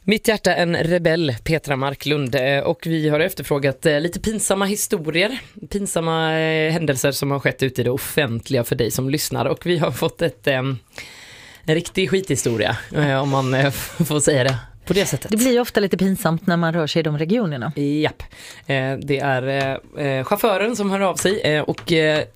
Mitt hjärta en rebell, Petra Marklund, och vi har efterfrågat lite pinsamma historier, pinsamma händelser som har skett ute i det offentliga för dig som lyssnar, och vi har fått en riktig skithistoria, om man får säga det på det sättet. Det blir ju ofta lite pinsamt när man rör sig i de regionerna. Japp, det är chauffören som hör av sig, och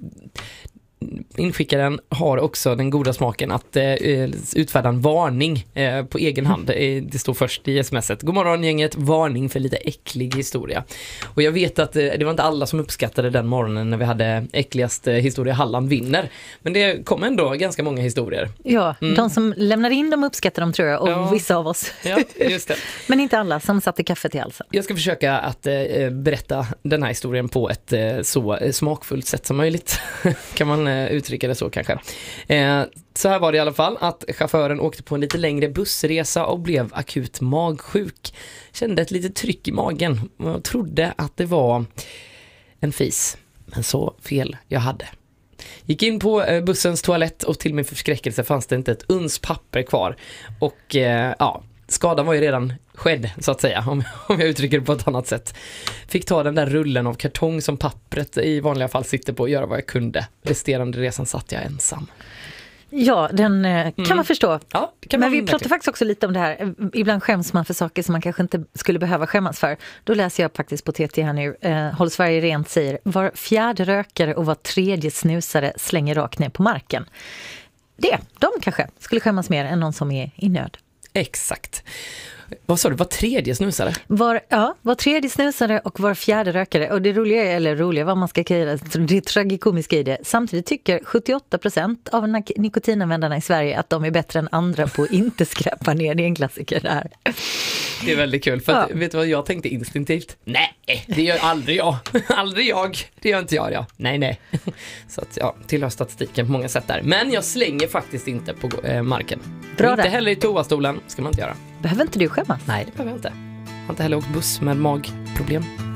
inskickaren har också den goda smaken att utfärda en varning på egen hand. Det står först i smset: god morgon gänget, varning för lite äcklig historia. Och jag vet att det var inte alla som uppskattade den morgonen när vi hade äckligast historia Halland vinner. Men det kom ändå ganska många historier. Ja, de som lämnar in dem uppskattar dem, tror jag, och vissa av oss. Ja, just det. Men inte alla som satte kaffet i halsen. Jag ska försöka att berätta den här historien på ett så smakfullt sätt som möjligt. Kan man uttrycka det så kanske. Så här var det i alla fall, att chauffören åkte på en lite längre bussresa och blev akut magsjuk. Kände ett litet tryck i magen och trodde att det var en fis. Men så fel jag hade. Gick in på bussens toalett och till min förskräckelse fanns det inte ett uns papper kvar. Och skadan var ju redan skedd, så att säga, om jag uttrycker det på ett annat sätt. Fick ta den där rullen av kartong som pappret i vanliga fall sitter på och göra vad jag kunde. Resterande resan satt jag ensam. Ja, den kan man förstå. Ja, men vi pratar faktiskt också lite om det här. Ibland skäms man för saker som man kanske inte skulle behöva skämmas för. Då läser jag faktiskt på TT här nu. Håll Sverige rent säger: var fjärde rökare och var tredje snusare slänger rakt ner på marken. De kanske skulle skämmas mer än någon som är i nöd. Exakt. Vad sa du? Var tredje snusare? Var tredje snusare och var fjärde rökare. Och det roliga vad man ska kalla det tragikomiska i det. Samtidigt tycker 78% av nikotinanvändarna i Sverige att de är bättre än andra på att inte skräpa ner. Det är en klassiker där. Det är väldigt kul, för att, vet du vad jag tänkte instinktivt? Nej, det gör aldrig jag. Aldrig jag. Det gör inte jag, ja. Nej. Så att tillhör statistiken på många sätt där. Men jag slänger faktiskt inte på marken. Bra. Inte heller i toastolen ska man inte göra. Behöver inte du skämmas? Nej, det behöver jag inte. Jag har inte heller åkt buss med magproblem.